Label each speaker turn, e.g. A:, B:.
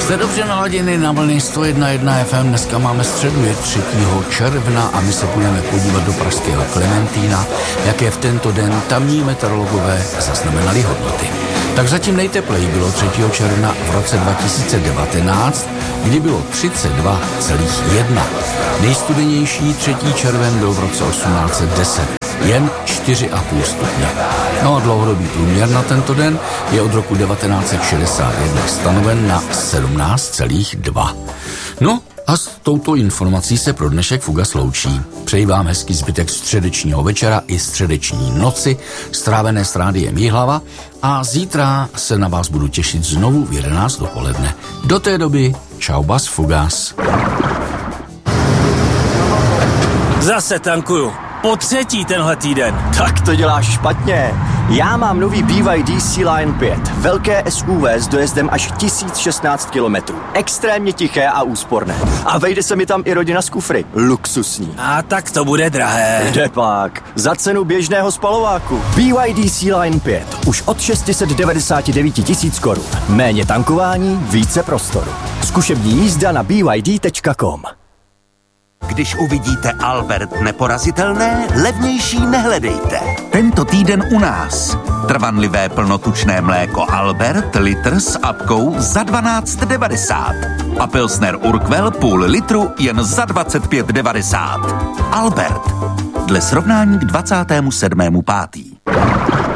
A: Jste dobře naladěni na vlny 101.1 FM, dneska máme středu, je 3. června a my se budeme podívat do pražského Klementína, jaké v tento den tamní meteorologové zaznamenali hodnoty. Tak zatím nejtepleji bylo 3. června v roce 2019, kdy bylo 32,1. Nejstudenější 3. červen byl v roce 1810. Jen 4,5 stupně. No a dlouhodobý průměr na tento den je od roku 1961 stanoven na 17,2. No a s touto informací se pro dnešek Fugas loučí. Přeji vám hezký zbytek středečního večera i středeční noci, strávené s rádiem Jihlava a zítra se na vás budu těšit znovu v 11 dopoledne. Do té doby čau bas Fugas.
B: Zase tankuju. Po 3. tenhle týden.
C: Tak to děláš špatně. Já mám nový BYD C-Line 5. Velké SUV s dojezdem až 1016 km. Extrémně tiché a úsporné. A vejde se mi tam i rodina z kufry. Luxusní.
B: A tak to bude drahé.
C: Kdepak. Za cenu běžného spalováku. BYD C-Line 5. Už od 699 000 korun. Méně tankování, více prostoru. Zkušební jízda na byd.com.
D: Když uvidíte Albert neporazitelné, levnější nehledejte. Tento týden u nás. Trvanlivé plnotučné mléko Albert, litr s apkou za 12,90. A pilsner Urquell půl litru jen za 25,90. Albert. Dle srovnání k 27.5.